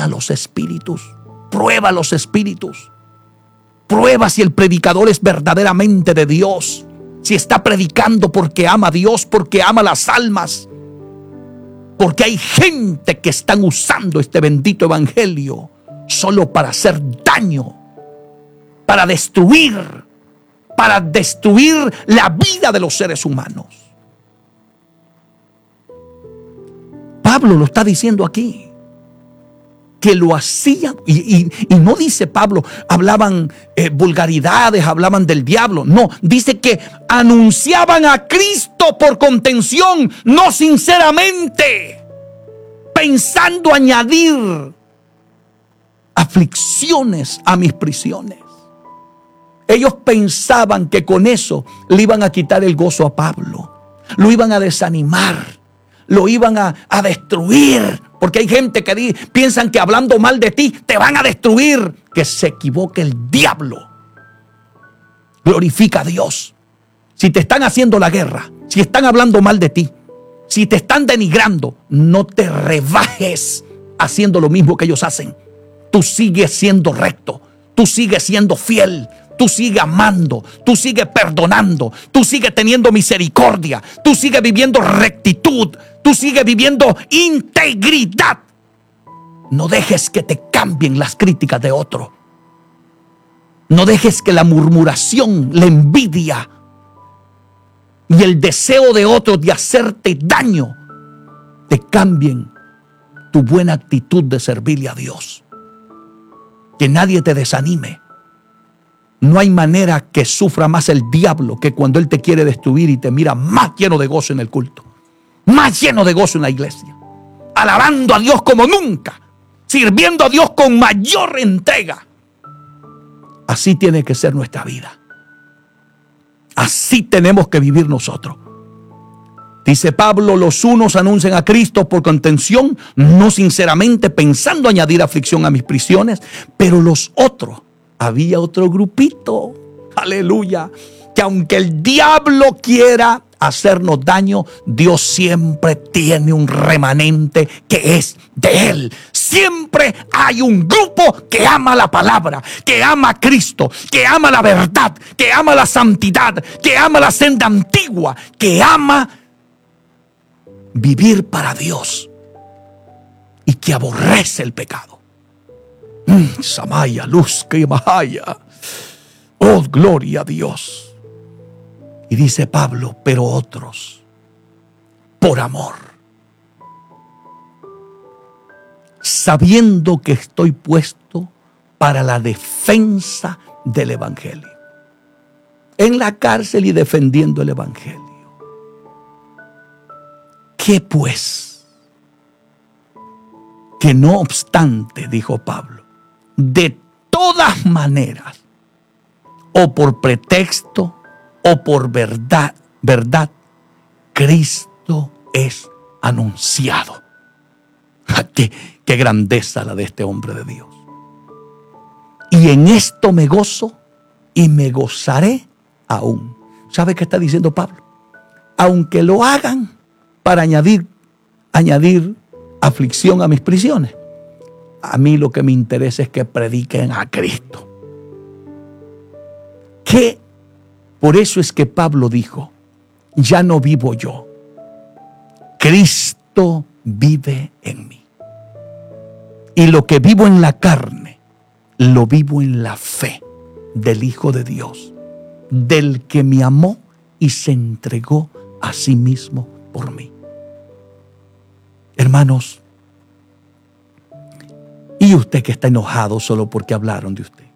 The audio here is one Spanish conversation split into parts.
examina los espíritus, prueba los espíritus, prueba si el predicador es verdaderamente de Dios, si está predicando porque ama a Dios, porque ama las almas, porque hay gente que están usando este bendito evangelio solo para hacer daño, para destruir la vida de los seres humanos. Pablo lo está diciendo aquí, que lo hacían, y no dice Pablo, hablaban vulgaridades, hablaban del diablo. No, dice que anunciaban a Cristo por contención, no sinceramente, pensando añadir aflicciones a mis prisiones. Ellos pensaban que con eso le iban a quitar el gozo a Pablo, lo iban a desanimar, lo iban a destruir, porque hay gente que piensan que hablando mal de ti te van a destruir. Que se equivoque el diablo. Glorifica a Dios. Si te están haciendo la guerra, si están hablando mal de ti, si te están denigrando, no te rebajes haciendo lo mismo que ellos hacen. Tú sigues siendo recto, tú sigues siendo fiel, tú sigues amando, tú sigues perdonando, tú sigues teniendo misericordia, tú sigues viviendo rectitud, tú sigues viviendo integridad. No dejes que te cambien las críticas de otro. No dejes que la murmuración, la envidia y el deseo de otros de hacerte daño te cambien tu buena actitud de servirle a Dios. Que nadie te desanime. No hay manera que sufra más el diablo que cuando él te quiere destruir y te mira más lleno de gozo en el culto, más lleno de gozo en la iglesia, alabando a Dios como nunca, sirviendo a Dios con mayor entrega. Así tiene que ser nuestra vida. Así tenemos que vivir nosotros. Dice Pablo, los unos anuncian a Cristo por contención, no sinceramente, pensando añadir aflicción a mis prisiones, pero los otros, había otro grupito, aleluya, que aunque el diablo quiera hacernos daño, Dios siempre tiene un remanente que es de Él. Siempre hay un grupo que ama la palabra, que ama a Cristo, que ama la verdad, que ama la santidad, que ama la senda antigua, que ama vivir para Dios y que aborrece el pecado. Samaya, luz que Mahaya. Oh, gloria a Dios. Y dice Pablo, pero otros, por amor, sabiendo que estoy puesto para la defensa del evangelio, en la cárcel y defendiendo el evangelio. ¿Qué pues? Que no obstante, dijo Pablo, de todas maneras, o por pretexto o por verdad, Cristo es anunciado. Qué grandeza la de este hombre de Dios. Y en esto me gozo y me gozaré aún. ¿Sabe qué está diciendo Pablo? Aunque lo hagan para añadir aflicción a mis prisiones, a mí lo que me interesa es que prediquen a Cristo. Que por eso es que Pablo dijo, ya no vivo yo, Cristo vive en mí. Y lo que vivo en la carne, lo vivo en la fe del Hijo de Dios, del que me amó y se entregó a sí mismo por mí. Hermanos, y usted que está enojado solo porque hablaron de usted,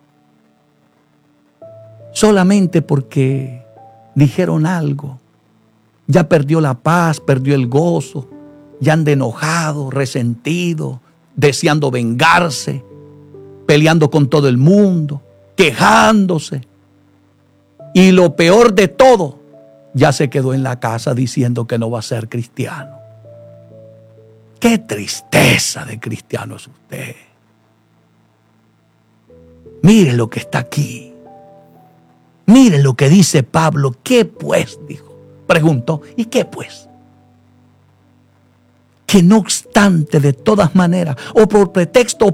solamente porque dijeron algo, ya perdió la paz, perdió el gozo, ya anda enojado, resentido, deseando vengarse, peleando con todo el mundo, quejándose. Y lo peor de todo, ya se quedó en la casa diciendo que no va a ser cristiano. ¡Qué tristeza de cristiano es usted! Mire lo que está aquí. Mire lo que dice Pablo. ¿Qué pues? Dijo. Preguntó. ¿Y qué pues? Que no obstante, de todas maneras, o por pretexto